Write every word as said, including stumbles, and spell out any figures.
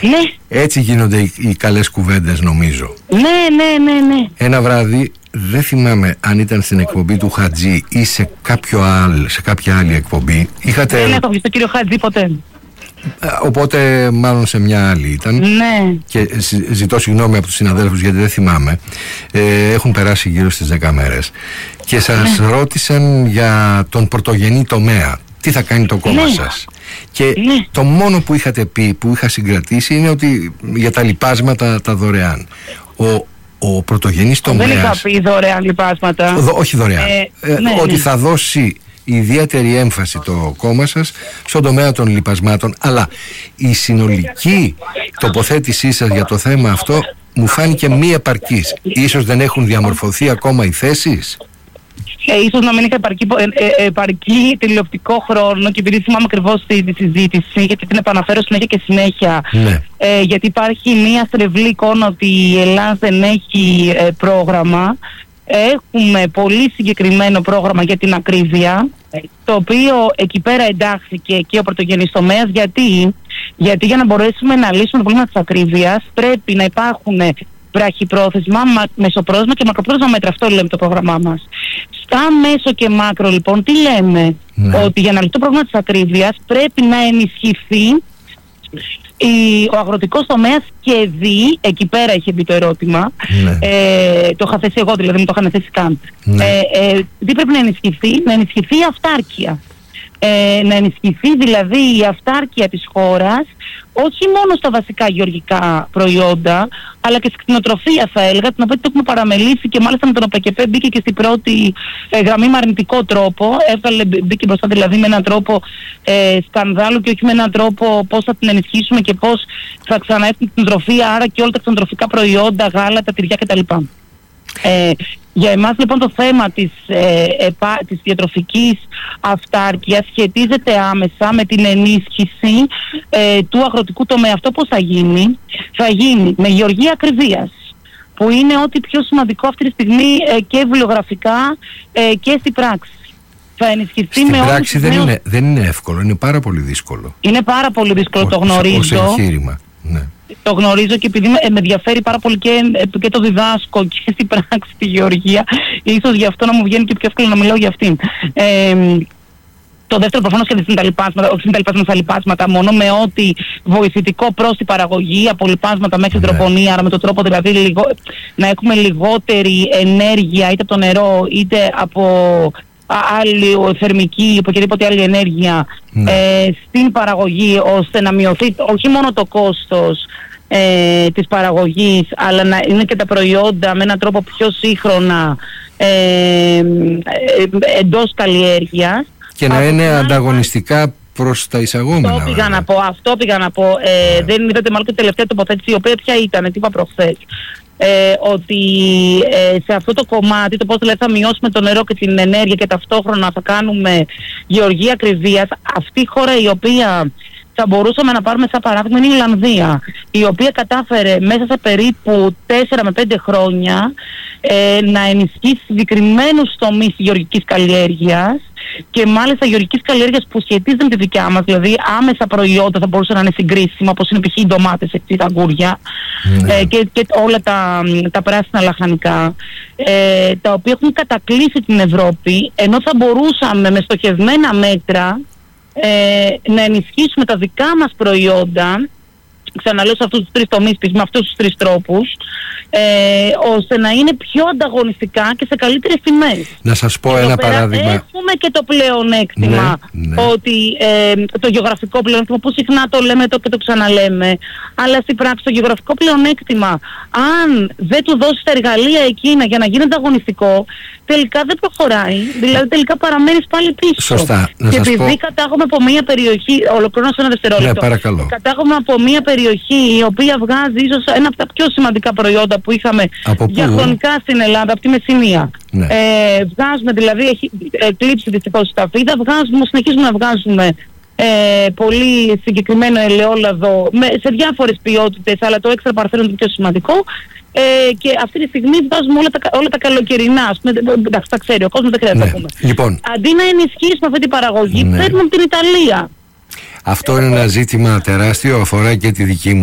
Ναι. Έτσι γίνονται οι, οι καλές κουβέντες, νομίζω. Ναι, ναι, ναι, ναι. Ένα βράδυ, δεν θυμάμαι αν ήταν στην εκπομπή του Χατζή ή σε, κάποιο άλλο, σε κάποια άλλη εκπομπή. Είχατε... Δεν έχω βγει στον κύριο Χατζή ποτέ. Οπότε μάλλον σε μια άλλη ήταν. Ναι. Και ζητώ συγγνώμη από τους συναδέλφους γιατί δεν θυμάμαι. ε, Έχουν περάσει γύρω στις δέκα μέρες. Και σας ναι. ρώτησαν για τον πρωτογενή τομέα. Τι θα κάνει το κόμμα ναι. σας. Και ναι. το μόνο που είχατε πει, που είχα συγκρατήσει, είναι ότι για τα λιπάσματα τα δωρεάν. Ο, ο πρωτογενής τομέας... Δεν είχα πει δωρεάν λιπάσματα. Δο, όχι δωρεάν. Ε, ε, ναι, ότι ναι. θα δώσει ιδιαίτερη έμφαση το κόμμα σας στον τομέα των λιπασμάτων. Αλλά η συνολική τοποθέτησή σας για το θέμα αυτό μου φάνηκε μη επαρκής. Ίσως δεν έχουν διαμορφωθεί ακόμα οι θέσεις. Ε, ίσως να μην είχα επαρκή, ε, ε, επαρκή τηλεοπτικό χρόνο, και επειδή θυμάμαι ακριβώς τη, τη συζήτηση, γιατί την επαναφέρω συνέχεια και συνέχεια, ναι. ε, γιατί υπάρχει μια στρεβλή εικόνα ότι η Ελλάδα δεν έχει ε, πρόγραμμα. Έχουμε πολύ συγκεκριμένο πρόγραμμα για την ακρίβεια, το οποίο εκεί πέρα εντάχθηκε και ο πρωτογενής τομέας. Γιατί, γιατί για να μπορέσουμε να λύσουμε το πρόβλημα της ακρίβειας πρέπει να υπάρχουν βραχυπρόθεσμα, μεσοπρόθεσμα και μακροπρόθεσμα μέτρα. Αυτό λέμε το πρόγραμμά μας. Στα μέσο και μάκρο λοιπόν τι λέμε? Ναι. Ότι για να λυθεί το πρόβλημα της ακρίβειας πρέπει να ενισχυθεί η, ο αγροτικός τομέας και δι, εκεί πέρα είχε μπει το ερώτημα, ναι. ε, το είχα θέσει εγώ, δηλαδή μην το είχαν θέσει καν. Ναι. Ε, ε, τι πρέπει να ενισχυθεί? Να ενισχυθεί η αυτάρκεια. Ε, να ενισχυθεί δηλαδή η αυτάρκεια της χώρας, όχι μόνο στα βασικά γεωργικά προϊόντα, αλλά και στην κτηνοτροφία, θα έλεγα, την οποία την έχουμε παραμελήσει, και μάλιστα με τον ΟΠΕΚΕΠΕ μπήκε και στην πρώτη ε, γραμμή με αρνητικό τρόπο. Έβαλε, μπήκε μπροστά δηλαδή με έναν τρόπο ε, σκανδάλου, και όχι με έναν τρόπο πώς θα την ενισχύσουμε και πώς θα ξαναέρθει την κτηνοτροφία, άρα και όλα τα κτηνοτροφικά προϊόντα, γάλα, τα τυριά κτλ. Ε, για εμάς λοιπόν το θέμα της, ε, επα, της διατροφικής αυτάρκειας σχετίζεται άμεσα με την ενίσχυση ε, του αγροτικού τομέα. Αυτό πώς θα γίνει? Θα γίνει με γεωργία ακριβίας, που είναι ό,τι πιο σημαντικό αυτή τη στιγμή ε, και βιβλιογραφικά ε, και στην πράξη. Θα ενισχυθεί στην με πράξη δεν, νέους... είναι, δεν είναι εύκολο, είναι πάρα πολύ δύσκολο. Είναι πάρα πολύ δύσκολο, ο, το γνωρίζω. Ως εγχείρημα, ναι. Το γνωρίζω, και επειδή με, με ενδιαφέρει πάρα πολύ και, και το διδάσκω και στην πράξη τη γεωργία, ίσως γι' αυτό να μου βγαίνει και πιο εύκολο να μιλάω για αυτήν. Ε, το δεύτερο προφανώς και δεν τα λιπάσματα, όχι τα λιπάσματα στα λιπάσματα, μόνο με ό,τι βοηθητικό προς την παραγωγή, από λιπάσματα μέχρι ναι. τροπονία, άρα με τον τρόπο δηλαδή λιγο, να έχουμε λιγότερη ενέργεια είτε από το νερό είτε από άλλη θερμική, από οποιαδήποτε άλλη ενέργεια ναι. ε, στην παραγωγή, ώστε να μειωθεί όχι μόνο το κόστος ε, της παραγωγής, αλλά να είναι και τα προϊόντα με έναν τρόπο πιο σύγχρονα ε, ε, εντός καλλιέργειας. Και να είναι να... ανταγωνιστικά προς τα εισαγόμενα. Αυτό πήγα να πω, αυτό πήγα να πω. Ε, yeah. Δεν είδατε μάλλον και τελευταία τοποθέτηση, η οποία ποια ήταν, τι είπα προχθές. Ε, ότι ε, σε αυτό το κομμάτι, το πώς δηλαδή θα μειώσουμε το νερό και την ενέργεια και ταυτόχρονα θα κάνουμε γεωργία ακριβίας, αυτή η χώρα η οποία θα μπορούσαμε να πάρουμε σαν παράδειγμα είναι η Ιρλανδία, η οποία κατάφερε μέσα σε περίπου τέσσερα με πέντε χρόνια ε, να ενισχύσει συγκεκριμένους τομείς γεωργικής καλλιέργειας, και μάλιστα γεωργικής καλλιέργειας που σχετίζονται με τη δικιά μας, δηλαδή άμεσα προϊόντα θα μπορούσαν να είναι συγκρίσιμα, όπως είναι π.χ. οι ντομάτες, έτσι, τα αγκούρια mm. ε, και, και όλα τα, τα πράσινα λαχανικά, ε, τα οποία έχουν κατακλείσει την Ευρώπη, ενώ θα μπορούσαμε με στοχευμένα μέτρα ε, να ενισχύσουμε τα δικά μας προϊόντα, ξαναλέω σε αυτούς τους τρεις τομείς, με αυτούς τους τρεις τρόπους, ε, ώστε να είναι πιο ανταγωνιστικά και σε καλύτερες τιμές. Να σας πω και ένα παράδειγμα. Έχουμε και το πλεονέκτημα, ναι, ναι. ότι ε, το γεωγραφικό πλεονέκτημα, που συχνά το λέμε το και το ξαναλέμε, αλλά στην πράξη το γεωγραφικό πλεονέκτημα, αν δεν του δώσεις τα εργαλεία εκείνα για να γίνει ανταγωνιστικό, τελικά δεν προχωράει. Δηλαδή τελικά παραμένεις πάλι πίσω. Σωστά. Να και σας επειδή πω... κατάγομαι από μια περιοχή, ολοκληρώνω σε ένα δευτερόλεπτο. Ναι, παρακαλώ. Κατάγομαι από μια περιοχή η οποία βγάζει ίσως ένα από τα πιο σημαντικά προϊόντα που είχαμε διαχρονικά στην Ελλάδα, από τη Μεσσηνία. Ναι. Ε, βγάζουμε δηλαδή, έχει εκλείψει δυστυχώς η σταφίδα, βγάζουμε, συνεχίζουμε να βγάζουμε ε, πολύ συγκεκριμένο ελαιόλαδο με, σε διάφορες ποιότητες, αλλά το έξτρα παρθένο είναι το πιο σημαντικό. Ε, και αυτή τη στιγμή βγάζουμε όλα τα, όλα τα καλοκαιρινά. Εντάξει, τα ξέρει ο κόσμος, δεν χρειάζεται, ναι, να πούμε. Λοιπόν, αντί να ενισχύσουμε αυτή την παραγωγή, ναι, παίρνουμε την Ιταλία. Αυτό είναι ένα ζήτημα τεράστιο, αφορά και τη δική μου